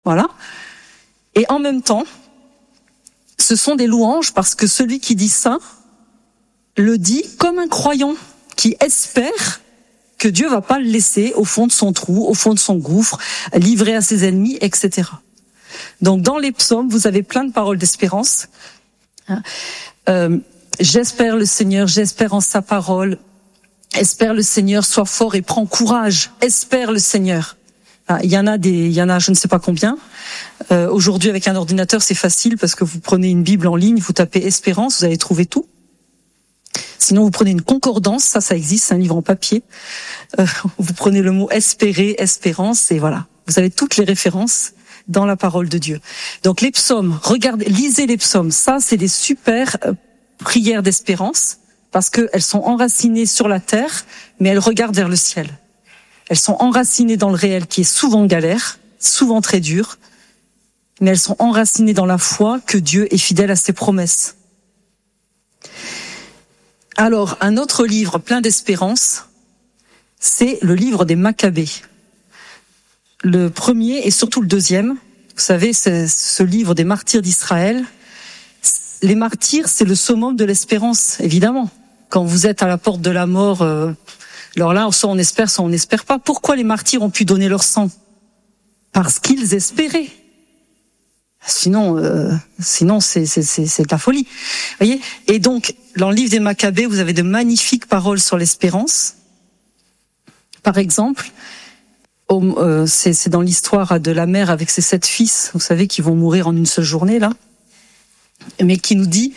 Voilà. Et en même temps, ce sont des louanges parce que celui qui dit ça le dit comme un croyant qui espère que Dieu va pas le laisser au fond de son trou, au fond de son gouffre, livré à ses ennemis, etc. Donc dans les psaumes, vous avez plein de paroles d'espérance. J'espère le Seigneur, j'espère en sa parole. Espère le Seigneur, sois fort et prends courage. Espère le Seigneur. Il y en a je ne sais pas combien. Aujourd'hui, avec un ordinateur, c'est facile parce que vous prenez une Bible en ligne, vous tapez espérance, vous allez trouver tout. Sinon, vous prenez une concordance, ça existe, c'est un livre en papier. Vous prenez le mot espérer, espérance, et voilà. Vous avez toutes les références dans la parole de Dieu. Donc les psaumes, regardez, lisez les psaumes. Ça, c'est des super prières d'espérance parce qu'elles sont enracinées sur la terre, mais elles regardent vers le ciel. Elles sont enracinées dans le réel qui est souvent galère, souvent très dur, mais elles sont enracinées dans la foi que Dieu est fidèle à ses promesses. Alors, un autre livre plein d'espérance, c'est le livre des Maccabées. Le premier et surtout le deuxième, vous savez, c'est ce livre des martyrs d'Israël. Les martyrs, c'est le summum de l'espérance, évidemment. Quand vous êtes à la porte de la mort, alors là, soit on espère, soit on n'espère pas. Pourquoi les martyrs ont pu donner leur sang? Parce qu'ils espéraient. Sinon, c'est de la folie. Voyez. Et donc, dans le livre des Maccabées, vous avez de magnifiques paroles sur l'espérance. Par exemple, c'est dans l'histoire de la mère avec ses 7 fils, vous savez, qui vont mourir en une seule journée, là. Mais qui nous dit,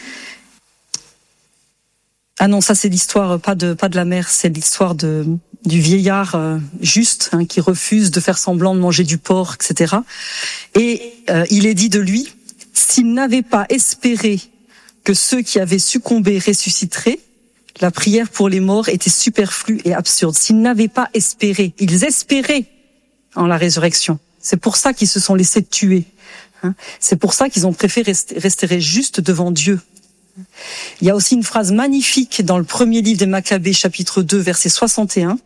ah non, ça c'est l'histoire pas de la mère, c'est l'histoire du vieillard juste qui refuse de faire semblant de manger du porc, etc. Et il est dit de lui, s'il n'avait pas espéré que ceux qui avaient succombé ressusciteraient, la prière pour les morts était superflue et absurde. S'ils n'avaient pas espéré, ils espéraient en la résurrection. C'est pour ça qu'ils se sont laissés tuer. C'est pour ça qu'ils ont préféré rester justes devant Dieu. Il y a aussi une phrase magnifique dans le premier livre des Maccabées, chapitre 2, verset 61.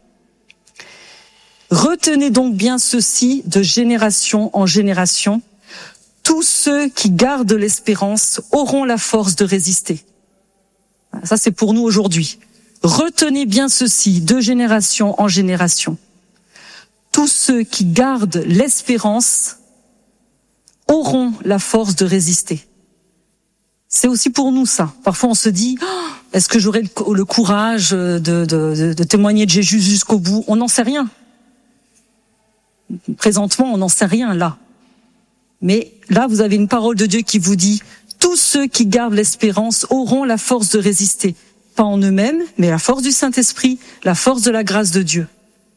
Retenez donc bien ceci de génération en génération. Tous ceux qui gardent l'espérance auront la force de résister. Ça, c'est pour nous aujourd'hui. Retenez bien ceci de génération en génération. Tous ceux qui gardent l'espérance auront la force de résister. C'est aussi pour nous ça. Parfois on se dit, est-ce que j'aurai le courage de témoigner de Jésus jusqu'au bout? On n'en sait rien. Présentement, on n'en sait rien là. Mais là, vous avez une parole de Dieu qui vous dit, tous ceux qui gardent l'espérance auront la force de résister. Pas en eux-mêmes, mais la force du Saint-Esprit, la force de la grâce de Dieu.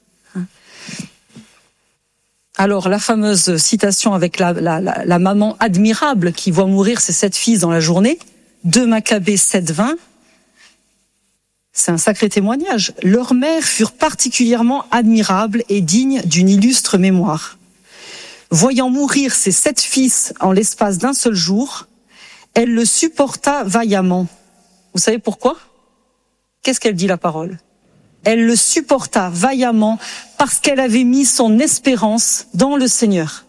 Alors, la fameuse citation avec la maman admirable qui voit mourir ses 7 fils dans la journée, 2 Maccabées 7:20, c'est un sacré témoignage. Leurs mères furent particulièrement admirables et dignes d'une illustre mémoire. Voyant mourir ses 7 fils en l'espace d'un seul jour, elle le supporta vaillamment. Vous savez pourquoi? Qu'est-ce qu'elle dit la parole? Elle le supporta vaillamment parce qu'elle avait mis son espérance dans le Seigneur.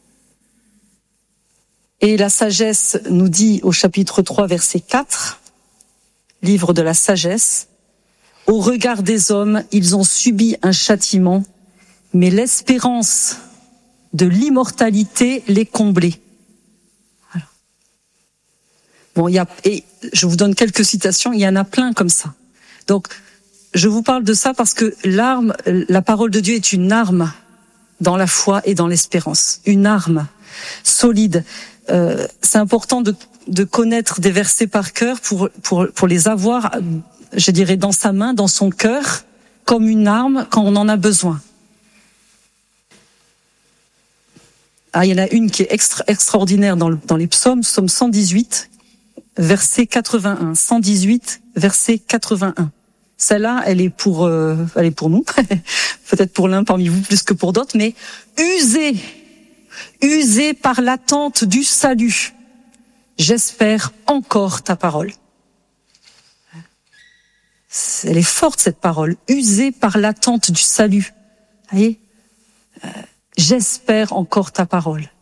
Et la sagesse nous dit au chapitre 3, verset 4, livre de la sagesse, « Au regard des hommes, ils ont subi un châtiment, mais l'espérance de l'immortalité les comblait. » Voilà. Bon, et je vous donne quelques citations, il y en a plein comme ça. Donc, je vous parle de ça parce que la parole de Dieu est une arme dans la foi et dans l'espérance. Une arme solide. C'est important de connaître des versets par cœur pour les avoir, je dirais, dans sa main, dans son cœur, comme une arme quand on en a besoin. Ah, il y en a une qui est extraordinaire dans les psaumes, psaume 118, verset 81. 118, verset 81. Celle-là, elle est pour nous, peut-être pour l'un parmi vous plus que pour d'autres, mais usé par l'attente du salut, j'espère encore ta parole. Elle est forte cette parole, usée par l'attente du salut. Vous voyez, j'espère encore ta parole.